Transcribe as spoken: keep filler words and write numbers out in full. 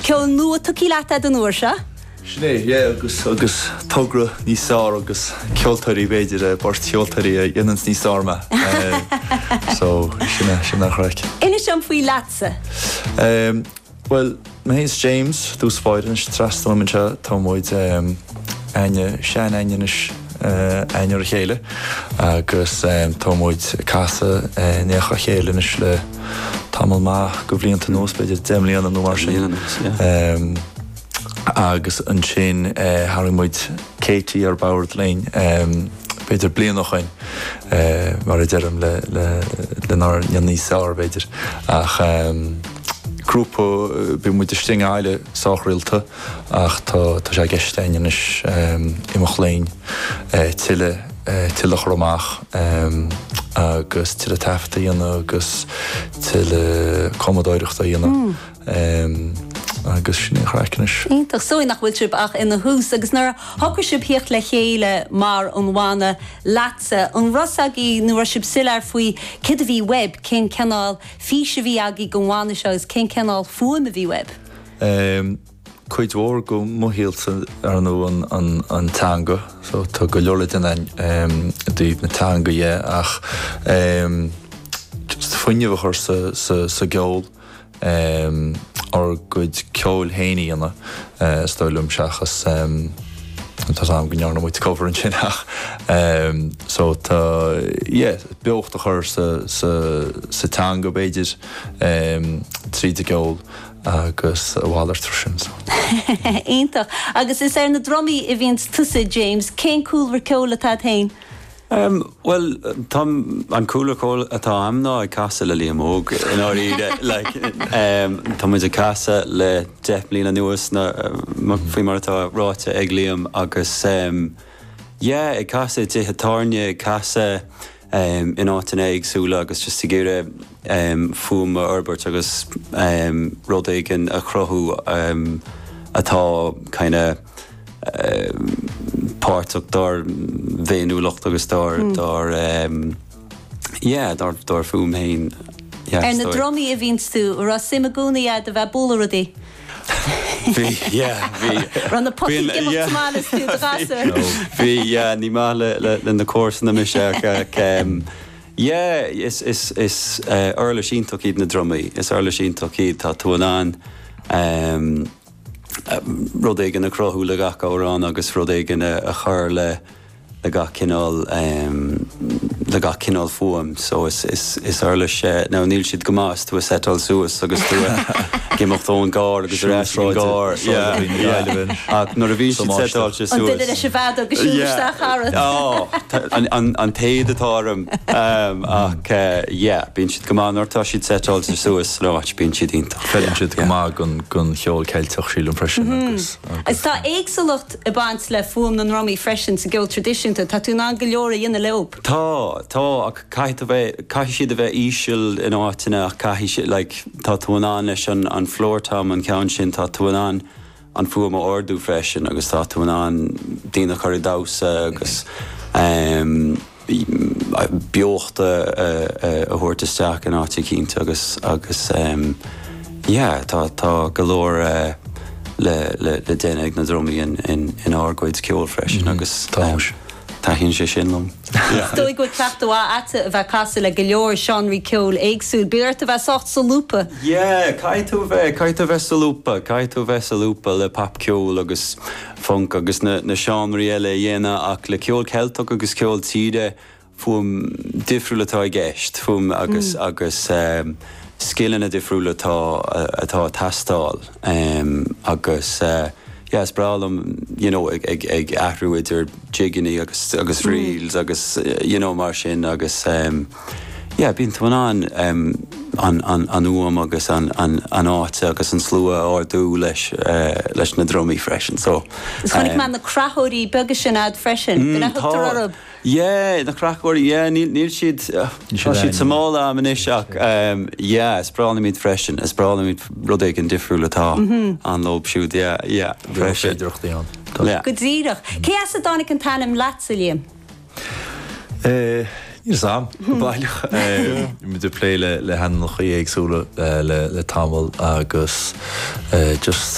ceol nua tuí leat den uair se? Sné, yeah, agus agus tugra níos sár agus ceoltarí beidir bar ceoltarí inans níos sárma. So sinna sinna chraig. Ina sem faoi leatsa? Um, well, my name's James, dús fáidan trastal min se támóid um, aine sean ainenis uh, ainear chéile agus um, támóid casa uh, necha chéile is le tamil má go bblianta nós beidir demlíon an nómar sin. Um, agus an sin uh, harimid Katie ar Bauert Lane um, beidir blian noch ein uh, mar derm le le le nar Janní Sár beidir ach um, grúpa uh, bí muid sting eile sáchrilta ach tá tá sé gestein is um, imach lein uh, tille uh, tille chromach um, agus tille tafta dhéana agus tille commodóireachta dhéana mm. um, agus sinna chraicnis. Ítach sói nach bhfuil sib ach ina hús agus nar hogur sib hiocht le chéile mar an bhána leatsa an rosagí nuair sib silar faoi cid a bhí web cén cenál físe bhí agé go bhána seos cén cenál fuam a bhí web? Um, Cuid mhór go mohiilta ar nó an, an, an tanga, so tá go leorla den um, dúb na tanga é ach um, just fuinne bh chuir sa, sa, sa geol um, or good ceol héine ana uh, stoilm seachas um, tá am gnearna muid cover an sin ach um, so tá yeah, beocht a chur sa, sa, sa tanga beidir um, trí de geol agus a bhálar trusin. Ítach agus is ar na drumí i bhíonn tusa James cén cúlhar ceola tá tain? Um, well, Tom, an cooler call at am no I casa le Liam Oak in our like um Tom is a casa le definitely na news na fi marta rota eg Liam agus um yeah a casa te hatarnia casa um in autumn egg sula agus just to get a um fum Herbert agus um rodig and a crohu um atá kind of um, part of dar vénú locht agus dar mm. dar um, yeah dar dar fum hain yeah en na drumí a víns tú ra simagúna a de bheith bólaradaí vi yeah vi ran na potí málas tú gasa vi yeah ní má le le na course na misach um yeah is is is uh, early sin tokid na drumí is early sin tokid tá tuan um Um, Rodig in a crothú le gach árán agus Rodig in a, a chur le le gach cinál um, le gach cinál fuam so is is is earlish uh, now níl siad go más tú a settle suas agus tú gimochtón gár agus restaurant gár yeah yeah ach nor a bhí siad settle suas an bit is a bhad agus siústa charad oh an an an téad atáram um ach uh, yeah bín siad go má nor tá siad settle suas láit bín siad ínta felin siad go má gon gon cheol ceilteach sílim freisin agus is tá éagsalacht a bant le fuam na romí freisin sa geol tradition tá tú ná go leor dhéana leop tá tá ach caiith a bheith caiith siad a bheith íseal in áitina ach caiith siad like tá tú an leis an an flóirtam an ceann sin tá tú an an fuam a ordú freisin agus tá tú an dína chuir dása agus um beochta a thuirteteach an áiti cínta agus agus um yeah tá tá go leor uh, le le le déine ag na drumí in in in árgóid ceol freisin agus tá tá hín sé sin lom. Dói go cleachta ata a bheith casa le go leor seanraí ceol éagsúil beirta bheith socht sa lúpa. Yeah, caiitú bheith caiitú bheith sa lúpa caiitú bheith sa lúpa le pap ceol agus funk agus na na seanraí eile dhéana ach le ceol ceilteach agus ceol tíide fuam difriúlatá i gceist fuam agus mm. agus um, skillan a difriúla atá atá tastáil um, agus uh, yeah, it's bralam, you know, ag ag ag ahrúid ar jigginy agus agus reels agus uh, you know mar sin agus um, yeah, bín tú an um, an an an uam agus an an an áit agus an slua ordú leis uh, leis na drumí freisin so is chunig man na crachóirí begus sin ad freisin gona hugtar arab yeah na crachóirí yeah níl níl siad siad samála am iseach um yeah is brala míid freisin is brala míid rudig an difriúlatá an lob siúd yeah yeah freisin go dtíach cé as a dánig an tanim leatsa Liam eh Níl sam, go bailach. Mi du play le le han noch éagsúla le le tamil agus just